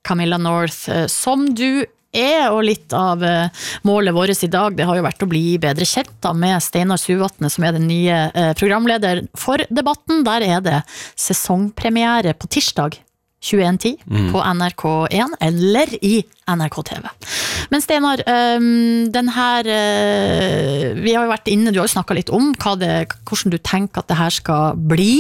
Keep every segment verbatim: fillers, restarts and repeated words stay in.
Camilla North, som du er, og litt av målet vårt i dag, det har jo vært å bli bedre kjent da, med Steinar Suvatne, som er den nye programleder for Debatten. Der er det sesongpremiere på tirsdag tjueen ti mm. på N R K én eller i N R K T V. Men Steinar, den her, vi har jo vært inne, du har jo snakket litt om hva det, hvordan du tenker at det her skal bli.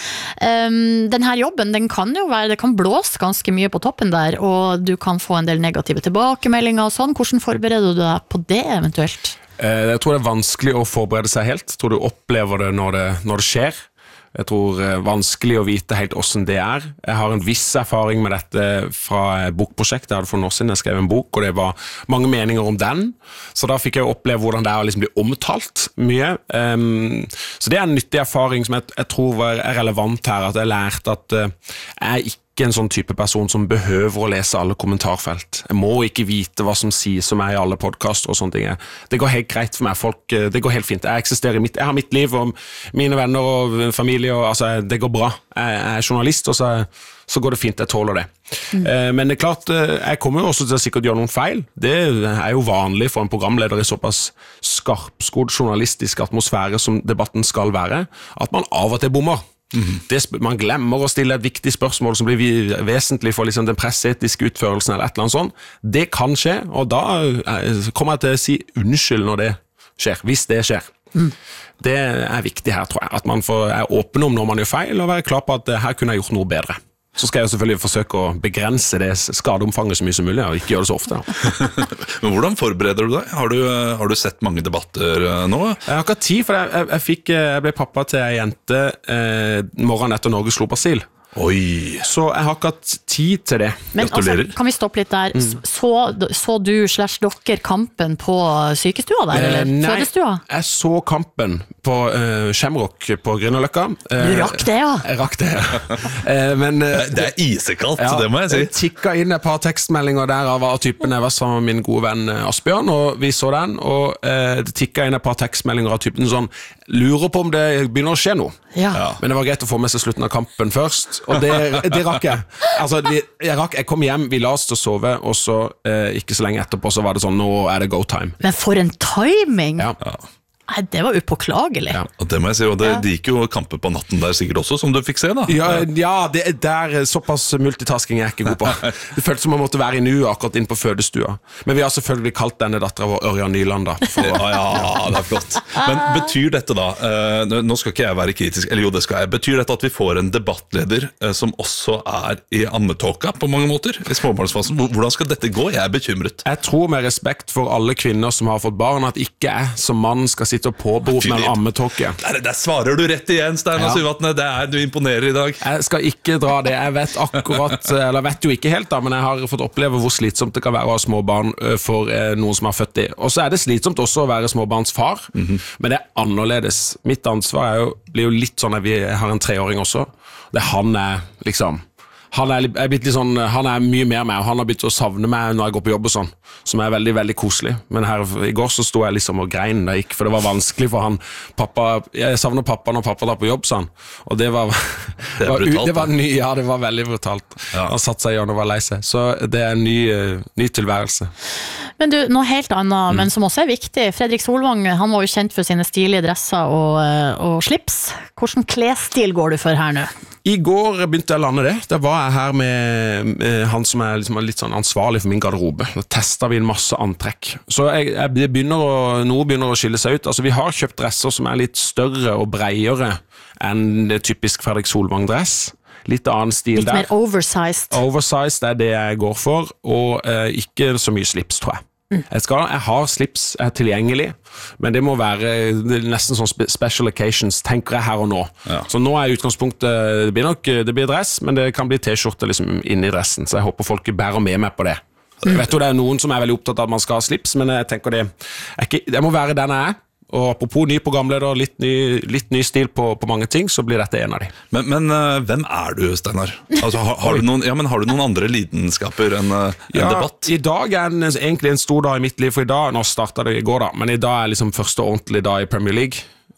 Den her jobben, den kan jo være, det kan blåse ganske mye på toppen der, og du kan få en del negative tilbakemeldinger og sånn. Hvordan forbereder du deg på det eventuelt? Jeg tror det er vanskelig å forberede seg helt. Jeg tror du opplever det når det, når det skjer. Jeg tror det er vanskelig å vite helt hvordan det er. Jeg har en viss erfaring med dette fra bokprosjektet. Jeg hadde for noen år siden jeg skrev en bok, og det var mange meninger om den. Så da fikk jeg oppleve hvordan det er å liksom bli omtalt mye. Um, så det er en nyttig erfaring som jeg, jeg tror er relevant her, at jeg lærte at uh, jeg ikke ikke en sånn type person som behøver å lese alle kommentarfelt. Jeg må ikke vite hva som sies om meg i alle podcaster og sånne ting. Det går helt greit for meg. Folk, det går helt fint. Jeg eksisterer i mitt, jeg har mitt liv og mine venner og familie, og, altså, det går bra. Jeg er journalist, og så, så går det fint. Jeg tåler det. Mm. Men det er klart, jeg kommer jo også til å sikkert gjøre noen feil. Det er jo vanlig for en programleder i såpass skarpskodd journalistisk atmosfære som Debatten skal være, at man av og til bommer. Mm-hmm. Det, man glemmer å stille et viktig spørsmål som blir vesentlig for liksom den pressetiske utførelsen eller et eller annet sånt. Det kan skje, og da kommer jeg til å si unnskyld når det skjer, hvis det skjer. Mm. Det er viktig her, tror jeg, at man får, er åpen om når man gjør feil, og være klar på at her kunne jeg gjort noe bedre. Så skal jeg selvfølgelig forsøke å begrense det skadeomfanget så mye som mulig, og ikke gjøre det så ofte. Men hvordan forbereder du deg? Har du, har du sett mange debatter nå? Jeg har ikke tid, for jeg, jeg, jeg, fikk, jeg ble pappa til en jente eh, morgenen etter Norge slo Brasil. Oi. Så jeg har ikke hatt tid til det. Men altså, kan vi stoppe litt der? Mm. Så, så du slash dere kampen på sykestua der, eller eh, nei, fødestua? Jeg så kampen på uh, Skjemrock på Grünerløkka. Uh, du rakk det, ja? Jeg rakk det, ja. uh, men, uh, det er isekaldt, ja, det må jeg si. Jeg tikket inn et par tekstmeldinger der av typen jeg var sammen med min gode venn Asbjørn, og vi så den, og uh, det tikket inn et par tekstmeldinger av typen sånn, lurer på om det begynner å skje noe. Ja. Men det var greit å få med seg slutten av kampen først, og det, det rakk jeg. Altså, det, jeg rakk, jeg kom hjem, vi la oss til å sove, og så eh, ikke så lenge etterpå så var det sånn, nå er det go time. Men for en timing! Ja. Ja. Nei, det var upåklagelig. Ja, og det må jeg si, og det, ja. det gikk jo kamper på natten der sikkert også, som du fikk se da. Ja, ja det er der såpass multitasking jeg er ikke god på. Det føltes som man måtte være i nu akkurat inn på fødestua. Men vi har selvfølgelig kalt denne datteren vår Ørjan Nyland da. For, ja, ja, det er flott. Men betyr dette da, uh, nå skal ikke jeg være kritisk, eller jo det skal jeg, betyr dette at vi får en debattleder uh, som også er i ammetåka på mange måter, i småbarnsfasen? Hvordan skal dette gå? Jeg er bekymret. Jeg tror med respekt for alle kvinner som har fått barn, at ikke jeg som mann skal sitte og påberope med en ammetåke. Der, der svarer du rett igjen, Steinar ja. Suvatne. Det er du imponerer i dag. Jeg skal ikke dra det. Jeg vet akkurat, eller vet jo ikke helt da, men jeg har fått oppleve hvor slitsomt det kan være å ha småbarn for noen som har født det. Og så er det slitsomt også å være småbarnsfar, mm-hmm. men det er annerledes. Mitt ansvar er jo, blir jo litt sånn at vi har en treåring også. Det han er liksom... Han er, er blitt litt sånn, han er mye mer med, og han har begynt å savne meg når jeg går på jobb og sånn, som er veldig, veldig koselig. Men her i går så stod jeg liksom og grein da jeg gikk, for det var vanskelig for han. Pappa, jeg savner pappa når pappa da på jobb, sånn. Og det var... Det er var, brutalt. Det var ny, ja, det var veldig brutalt. Ja. Han satt seg i hjørnet og var lei seg. Så det er en ny, ny tilværelse. Men du, noe helt annet, mm. men som også er viktig. Fredrik Solvang, han var jo kjent for sine stilige dresser og, og slips. Hvordan klesstil går du for her nå? I går begynte jeg å lande det. Da var jeg her med, med han som er liksom litt sånn ansvarlig for min garderobe. Da testet vi en masse antrekk. Så jeg, jeg begynner å, noe begynner å skille seg ut. Altså, vi har kjøpt dresser som er litt større og bredere enn det typisk Fredrik Solvang-dress. Litt annen stil litt der. Litt mer oversized. Oversized er det jeg går for, og eh, ikke så mye slips, tror jeg. Jeg, skal, jeg har slips er tilgjengelig, men det må være det nesten sånn special occasions, tenker jeg her og nå. Ja. Så nå er utgangspunktet, det blir nok det blir dress, men det kan bli t-skjorte liksom inni dressen, så jeg håper folk bærer med meg på det. Jeg vet jo det er noen som er veldig opptatt av at man skal ha slips, men jeg tenker det, jeg ikke, det må være den jeg er. Og apropos ny programleder, litt ny, litt ny stil på, på mange ting, så blir dette en av de. Men, men uh, hvem er du, Steinar? Altså, har, har, du noen, ja, men har du noen andre lidenskaper enn uh, en ja, debatt? I dag er en, egentlig en stor dag i mitt liv, for i dag, nå startet det i går da, men i dag er liksom første ordentlige dag i Premier League.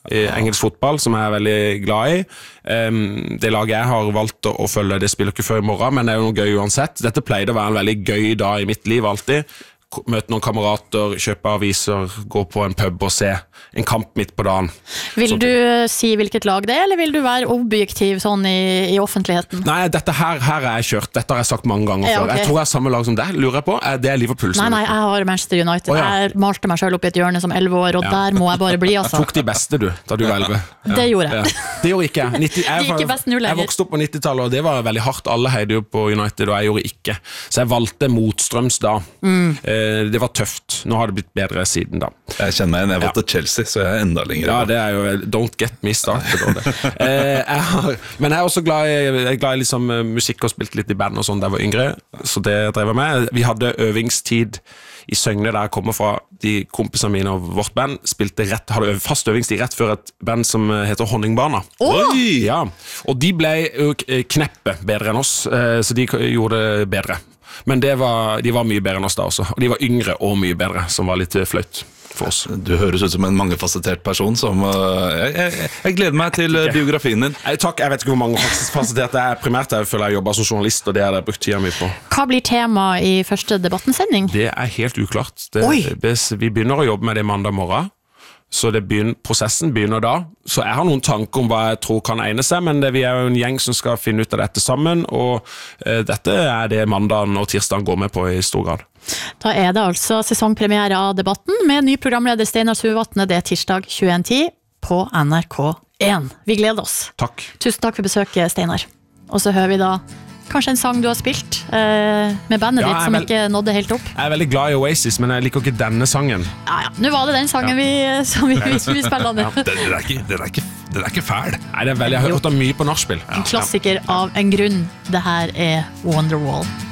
i engelsk fotball, som jeg er veldig glad i. Um, det laget jeg har valgt å, å følge, det spiller ikke før i morgen, men det er jo noe gøy uansett. Dette pleide å være en veldig gøy dag i mitt liv alltid. Møte noen kamerater, kjøpe aviser, gå på en pub og se en kamp midt på dagen. Vil Sånt. du si hvilket lag det er, eller vil du være objektiv sånn i, i offentligheten? Nei, dette her, her er jeg kjørt. Dette har jeg sagt mange ganger Ja, før. ok. Jeg tror jeg er samme lag som deg, lurer jeg på. Det er Liverpool. Nei, nei, jeg har Manchester United. Å, ja. Jeg malte meg selv opp i et hjørne som elleve år, og Ja. der må jeg bare bli, altså. Tok de beste du, da du var elleve. Det gjorde jeg. Ja. Det gjorde ikke jeg. nitti, jeg, Ikke best nå lenger. jeg vokste opp på nittitallet, og det var veldig hardt. Alle heide jo på United, og jeg gjorde ikke. Så jeg valgte motstrøms da. Mm. Eh, det var tøft. Nå har det blitt bedre siden da. Jeg kjenner meg igjen, jeg valgte Chelsea, så jeg er enda lenger. Ja, det er jo don't get me started. eh, jeg har, men jeg er også glad i, jeg er glad i liksom, musikk og spilte litt i band og sånn da jeg var yngre, så det drev jeg med. Vi hadde øvingstid i Søgne der jeg kommer fra. De kompisene mine og vårt band spilte rett, hadde fast øvingstid rett før et band som heter Honningbarna. Oi! Ja, og de ble jo kneppe bedre enn oss, eh, så de gjorde det bedre. Men det var, de var mye bedre enn oss da også. Og de var yngre og mye bedre, som var litt flaut for oss. Du høres ut som en mangefasettert person som uh, jeg, jeg, jeg gleder meg til uh, biografien din. Nei, takk, jeg vet ikke hvor mange fasetterte jeg er. Primært jeg føler jeg jobber som journalist, og det har jeg brukt tida mi på. Hva blir tema i første debattensending? Det er helt uklart. Det, Oi! vi begynner å jobbe med det mandag morgen. Så det begynner, prosessen begynner da. Så jeg har noen tanker om hva jeg tror kan egne seg, men det, vi er jo en gjeng som skal finne ut av dette sammen, og eh, dette er det mandagen og tirsdagen går med på i stor grad. Da er det altså sesongpremiere av Debatten med ny programleder Steinar Suvatne. Det er tirsdag tjueen ti på N R K én. Vi gleder oss. Takk. Tusen takk for besøket, Steinar. Og så hører vi da kanskje en sang du har spilt eh, med bandet Ja, ditt som jeg vel- ikke nådde helt opp. Jeg er veldig glad i Oasis, men jeg liker ikke denne sangen. Ja, ja. Nå var det den sangen vi, som vi, vi, vi spiller ned. Den, den, er ikke, den, er ikke, den er ikke fæl. Nei, det er veldig, jeg har hørt den mye på nachspiel. En klassiker av en grunn. Det her er Wonderwall.